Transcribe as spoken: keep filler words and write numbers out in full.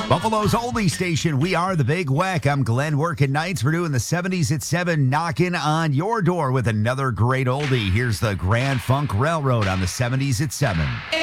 Buffalo's oldie station. We are the Big Weck. I'm Glenn working nights. We're doing the seventies at seven, knocking on your door with another great oldie. Here's the Grand Funk Railroad on the seventies at seven.